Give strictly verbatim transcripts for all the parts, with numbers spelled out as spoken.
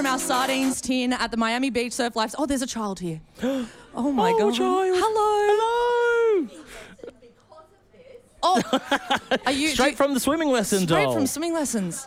from our sardines tin at the Miami Beach Surf Lives. Oh, there's a child here. Oh, my oh, God. Child. Hello. Hello. Oh, are you... Straight you, from the swimming lesson, Straight doll. from swimming lessons.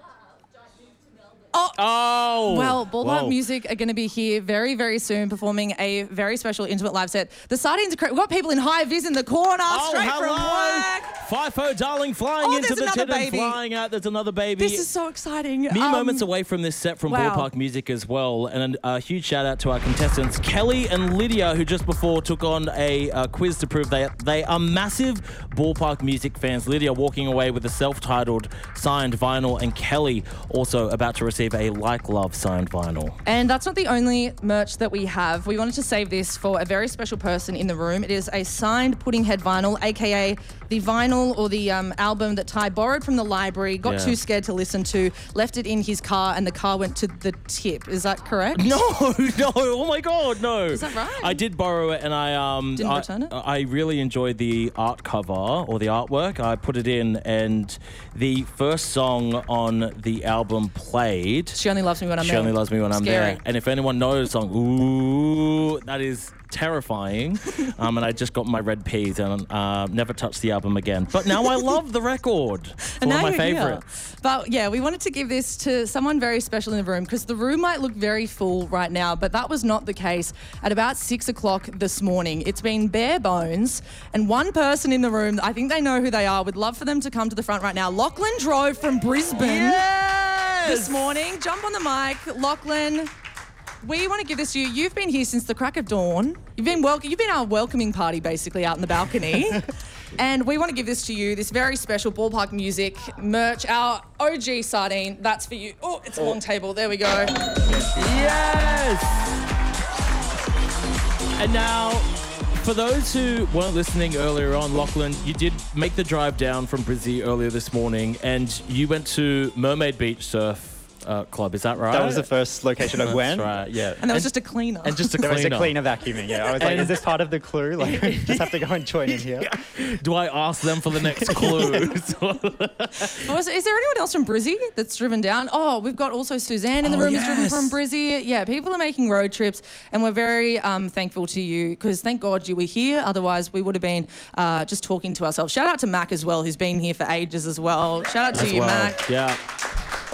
Oh, Oh. well, Ballpark Whoa. Music are going to be here very, very soon performing a very special intimate live set. The Sardines are... Cra- We've got people in high vis in the corner, Oh, straight hello. from work. FIFO, darling, flying Oh, into there's the another tin and baby. flying out. There's another baby. This is so exciting. Mere Um, moments away from this set from wow. Ballpark Music as well. And a huge shout out to our contestants, Kelly and Lydia, who just before took on a uh, quiz to prove they, they are massive Ballpark Music fans. Lydia walking away with a self-titled signed vinyl, and Kelly also about to receive a Like Love signed vinyl. And that's not the only merch that we have. We wanted to save this for a very special person in the room. It is a signed Puddinghead vinyl, aka the vinyl or the um, album that Ty borrowed from the library, got Yeah. too scared to listen to, left it in his car, and the car went to the tip. Is that correct? No, no, oh my God, no. Is that right? I did borrow it, and I um Didn't I, return it? I really enjoyed the art cover or the artwork. I put it in, and the first song on the album played. She only loves me when I'm She there. only loves me when I'm Scary. there. And if anyone knows the song, ooh, that is terrifying. um, and I just got my red peas and uh, never touched the album again. But now I love the record. It's And one of now my you're here. favorites. But yeah, we wanted to give this to someone very special in the room because the room might look very full right now, but that was not the case at about six o'clock this morning. It's been bare bones, and one person in the room, I think they know who they are, would love for them to come to the front right now. Lachlan drove from Brisbane Yes! this morning. Jump on the mic, Lachlan. We want to give this to you. You've been here since the crack of dawn. You've been wel- You've been our welcoming party, basically, out in the balcony. And we want to give this to you, this very special Ballpark Music merch, our O G sardine. That's for you. Oh, it's a long table. There we go. Yes! And now, for those who weren't listening earlier on, Lachlan, you did make the drive down from Brizzy earlier this morning, and you went to Mermaid Beach Surf uh, Club. Is that right? That was the first location I went. That's right, yeah. And there was just a cleaner. and just a There cleaner. was a cleaner vacuuming, yeah. I was like, is this part of the clue? Like, just have to go and join in here. Do I ask them for the next clue? Oh, is, is there anyone else from Brizzy that's driven down? Oh, we've got also Suzanne in the Oh, room who's driven yes. from Brizzy. Yeah, people are making road trips, and we're very um, thankful to you because thank God you were here. Otherwise, we would have been uh, just talking to ourselves. Shout out to Mac as well, who's been here for ages as well. Shout out to As you, well. Mac. Yeah.